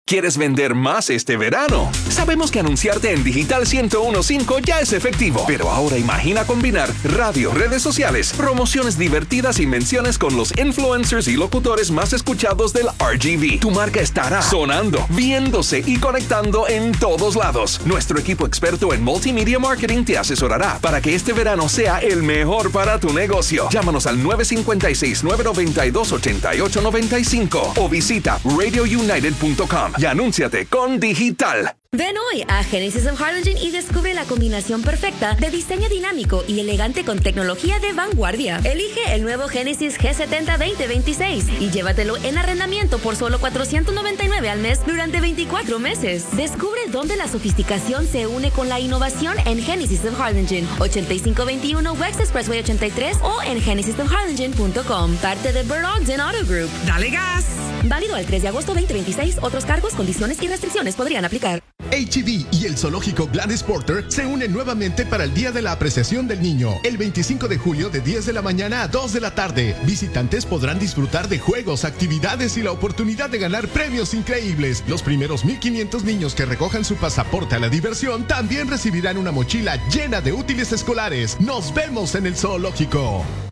¿Quieres vender más este verano? Sabemos que anunciarte en Digital 101.5 ya es efectivo, pero ahora imagina combinar radio, redes sociales, promociones divertidas y menciones con los influencers y locutores más escuchados del RGV. Tu marca estará sonando, viéndose y conectando en todos lados. Nuestro equipo experto en multimedia marketing te asesorará para que este verano sea el mejor para tu negocio. Llámanos al 956-992-8895 o visita radiounited.com. Y anúnciate con Digital. Ven hoy a Genesis of Harlingen y descubre la combinación perfecta de diseño dinámico y elegante con tecnología de vanguardia. Elige el nuevo Genesis G70 2026 y llévatelo en arrendamiento por solo $499 al mes durante 24 meses. Descubre dónde la sofisticación se une con la innovación en Genesis of Harlingen, 8521 West Expressway 83 o en genesisofharlingen.com. Parte de Burr Ogden Auto Group. ¡Dale gas! Válido el 3 de agosto 2026. Otros cargos, condiciones y restricciones podrían aplicar. H-E-B y el zoológico Gladys Porter se unen nuevamente para el Día de la Apreciación del Niño, el 25 de julio de 10 de la mañana a 2 de la tarde. Visitantes podrán disfrutar de juegos, actividades y la oportunidad de ganar premios increíbles. Los primeros 1,500 niños que recojan su pasaporte a la diversión también recibirán una mochila llena de útiles escolares. ¡Nos vemos en el zoológico!